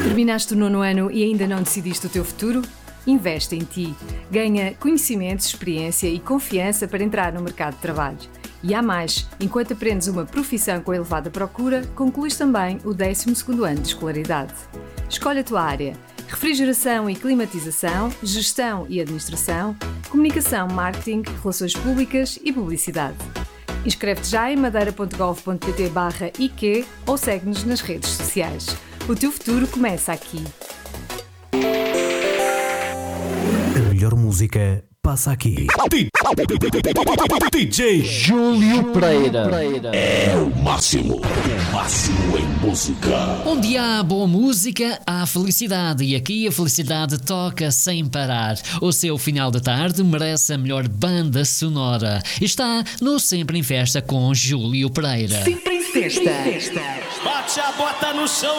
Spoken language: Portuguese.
Terminaste o 9º ano e ainda não decidiste o teu futuro? Investe em ti. Ganha conhecimento, experiência e confiança para entrar no mercado de trabalho. E há mais, enquanto aprendes uma profissão com elevada procura, concluís também o 12º ano de escolaridade. Escolhe a tua área: refrigeração e climatização, gestão e administração, comunicação, marketing, relações públicas e publicidade. Inscreve-te já em madeira.gov.pt/IQ ou segue-nos nas redes sociais. O teu futuro começa aqui. A melhor música passa aqui. DJ Júlio Pereira. é o máximo em música. Onde há boa música, há felicidade. E aqui a felicidade toca sem parar. O seu final de tarde merece a melhor banda sonora. Está no Sempre em Festa com Júlio Pereira. Sempre em Festa. Bate a bota no chão